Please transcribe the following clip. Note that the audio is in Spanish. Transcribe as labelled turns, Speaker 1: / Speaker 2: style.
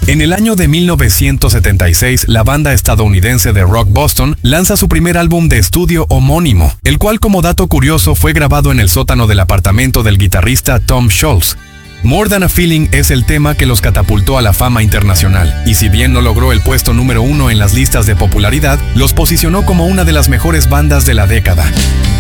Speaker 1: En el año de 1976, la banda estadounidense de rock Boston lanza su primer álbum de estudio homónimo, el cual, como dato curioso, fue grabado en el sótano del apartamento del guitarrista Tom Scholz. More Than a Feeling es el tema que los catapultó a la fama internacional, y si bien no logró el puesto número 1 en las listas de popularidad, los posicionó como una de las mejores bandas de la década.